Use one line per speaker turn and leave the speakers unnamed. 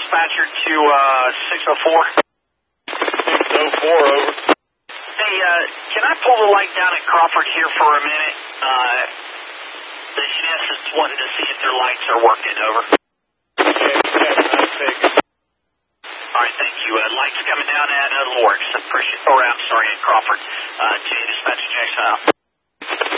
dispatcher to 604.
604, over.
Hey, can I pull the light down at Crawford here for a minute? The chef is wanting to see if their lights are working, over. All right, thank you. Lights coming down at Lorix. Appreciate. Or I'm sorry, at Crawford. To dispatcher Jackson.